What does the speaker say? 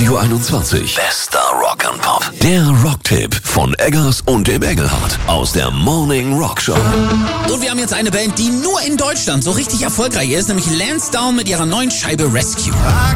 Radio 21. Bester Rock and Pop. Der Rocktipp von Eggers und dem Engelhardt aus der Morning Rock Show. Und wir haben jetzt eine Band, die nur in Deutschland so richtig erfolgreich ist, nämlich Lansdowne mit ihrer neuen Scheibe Rescue.